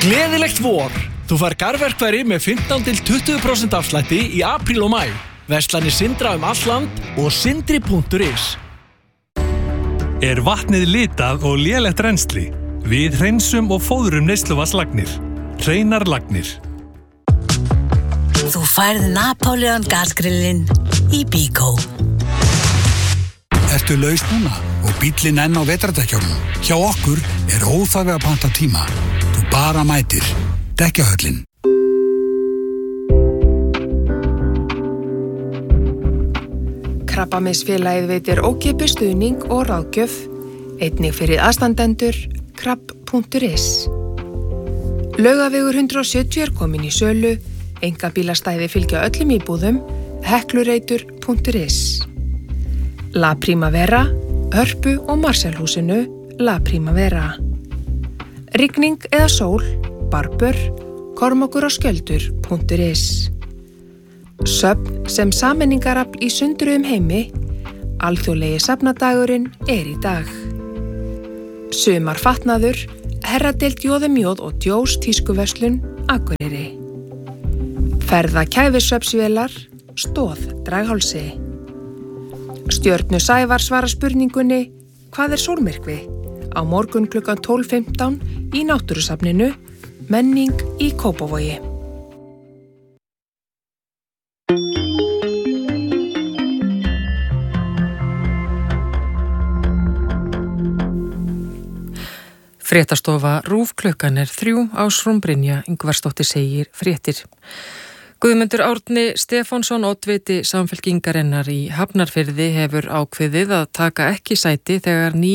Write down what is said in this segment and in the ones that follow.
Gleðilegt vor! Þú fær garðverkfæri með 15-20% afslætti í apríl og maí. Verslanir Sindra allt land og sindri.is. Vatnið litað og lélegt rennsli? Við hreinsum og fóðrum neysluvatnslagnir. Hreinar lagnir. Þú færð Napoleon gasgrillin í Bíkó. Ertu laus núna og bíllinn enn á vetrardekjunum? Hjá okkur óþarfi að panta tíma. Þú bara mætir. Dekkjahöllin. Krabbameinsfélagið veitir ókeypis stuðning og ráðgjöf, einnig fyrir aðstandendur, krabb.is. Laugavegur 170 komin í sölu, einkabílastæði fylgja öllum íbúðum, heklureitur.is. La Primavera, Hörpu og Marselhúsinu, La Primavera. Rigning eða sól, Barbur, Kormákur og Skjöldur.is. Söfn sem sameiningarafl í sundruðum heimi, alþjóðlegi safnadagurinn í dag. Sumarfatnaður, herradeild Jóðumjóð og Djós tískuverslun, Akureyri. Ferða kæfisvefsvélar, Stóð, Draghálsi. Stjörnu Sævar svara spurningunni, hvað sólmyrkvi? Á morgun klukkan 12:15 í Náttúrusafninu, menning í Kópavogi. Fréttastofa RÚV klukkan 3, Ásrún Brynja Ingvarsdóttir segir fréttir. Guðmundur Árni Stefánsson, oddviti Samfylkingarinnar í Hafnarfirði, hefur ákveðið að taka ekki sæti þegar ný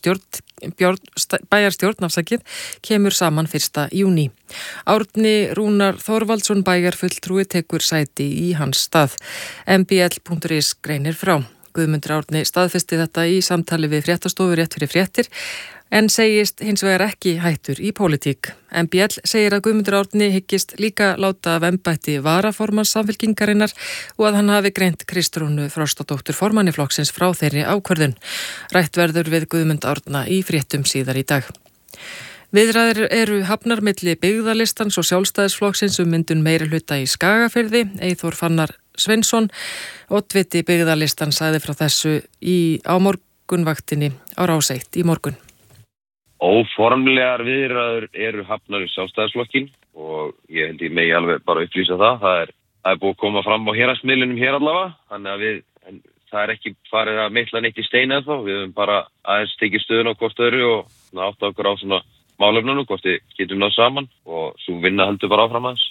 bæjarstjórn kemur saman 1. júní. Árni Rúnar Þorvaldsson bæjarfulltrúi tekur sæti í hans stað. mbl.is greinir frá. Guðmundur Árni staðfesti þetta í samtali við fréttastofu rétt fyrir fréttir, en segist hins vegar ekki hættur í pólitík. MBL segir að Guðmundur Árni hyggist líka láta af embætti varaformanns Samfylkingarinnar og að hann hafi greint Kristrúnu Frostadóttur formanni flokksins frá þeirri ákvörðun. Rætt verður við Guðmund Árna í fréttum síðar í dag. Viðræður eru hafnar milli byggðalistans og sjálfstæðisflokksins myndun meirihluta í Skagafirði. Eyþór Fannar Sveinsson, oddviti byggðalistans, sagði frá þessu á morgunvaktinni á Rás 1 í morgun. Óformlegar viðræður eru hafnar í sjálfstæðisflokkin og ég held ég megi alveg bara upplýsa það. Það er búið að koma fram á héraðsmiðlunum hér allavega, þannig að það ekki farið að meitla neitt í stein eða þá. Við höfum bara aðeins tekið stöðun á hvort öðru og átta okkur á svona málefnunum, hvort við getum náð saman og svo vinna heldur bara áfram aðeins.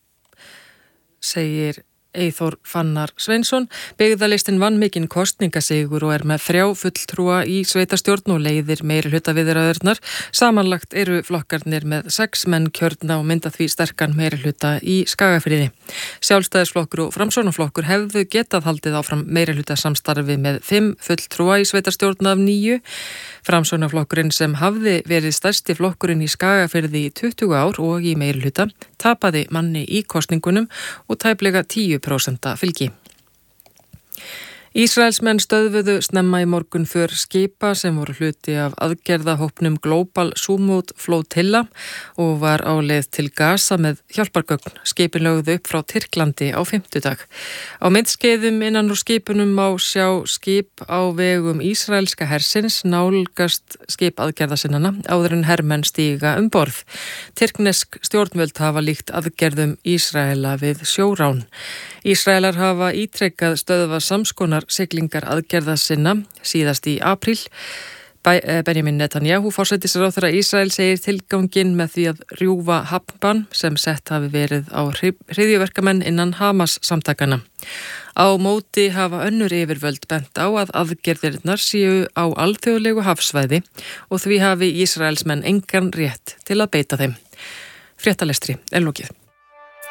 Segir Eyþór Fannar Sveinsson. Byggðalistinn vann mikinn kosningasigur og með 3 fulltrúa í sveitarstjórn og leiðir meirihluta viðræðurnar. Samanlagt eru flokkarnir með 6 menn kjörna og mynda því sterkan meirihluta í Skagafirði. Sjálfstæðisflokkur og Framsóknarflokkur hefðu getað haldið áfram meirihluta samstarfi með 5 fulltrúa í sveitarstjórn af 9. Framsóknarflokkurinn, sem hafði verið stærsti flokkurinn í Skagafirði í 20 ár og í meirihluta, tapaði manni í kosningunum og tæplega 10% fylgi. Ísraelsmenn stöðvuðu snemma í morgun för skipa sem voru hluti af aðgerðahópnum Global Sumud Flotilla og var á leið til Gaza með hjálpargögn. Skipin lögðu upp frá Tyrklandi á 50dag. Á myndskeiðum innan úr skipunum má sjá skip á vegum ísraelska hersins nálgast skip aðgerðasinnana áður en hermenn stíga borð. Tyrknesk stjórnvöld hafa líkt aðgerðum Ísraela við sjórán. Ísraelar hafa ítrekkað stöðva samskonar siglingar aðgerða sinna síðast í apríl. Benjamin Netanyahu, forsætisráðherra Ísrael, segir tilganginn með því að rjúfa hafnbann sem sett hafi verið á hryðjuverkamenn innan Hamas samtakana. Á móti hafa önnur yfirvöld bent á að aðgerðirnar séu á alþjóðlegu hafsvæði og því hafi Ísraelsmenn engan rétt til að beita þeim. Fréttalestri lokið.